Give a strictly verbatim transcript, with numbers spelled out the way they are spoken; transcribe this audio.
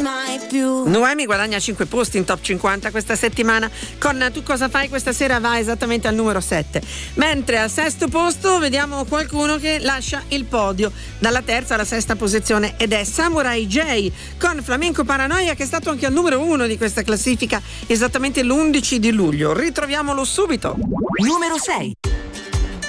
mai più. Noemi guadagna cinque posti in top cinquanta questa settimana con Tu cosa fai questa sera, va esattamente al numero sette, mentre al sesto posto vediamo qualcuno che lascia il podio dalla terza alla sesta posizione ed è Samurai J con Flamenco Paranoia, che è stato anche al numero uno di questa classifica esattamente l'undici di luglio. Ritroviamolo subito. Numero sei.